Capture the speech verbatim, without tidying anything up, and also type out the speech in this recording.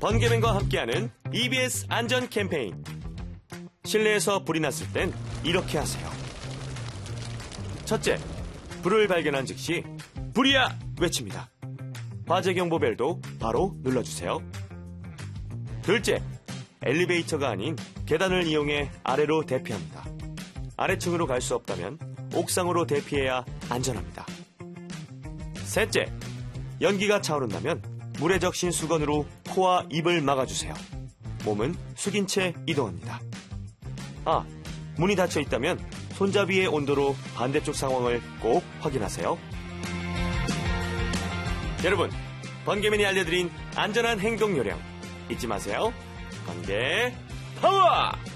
번개맨과 함께하는 이비에스 안전 캠페인. 실내에서 불이 났을 땐 이렇게 하세요. 첫째, 불을 발견한 즉시 불이야! 외칩니다. 화재경보벨도 바로 눌러주세요. 둘째, 엘리베이터가 아닌 계단을 이용해 아래로 대피합니다. 아래층으로 갈 수 없다면 옥상으로 대피해야 안전합니다. 셋째, 연기가 차오른다면 물에 적신 수건으로 코와 입을 막아주세요. 몸은 숙인 채 이동합니다. 아, 문이 닫혀 있다면 손잡이의 온도로 반대쪽 상황을 꼭 확인하세요. 여러분, 번개맨이 알려드린 안전한 행동 요령 잊지 마세요. 번개 파워!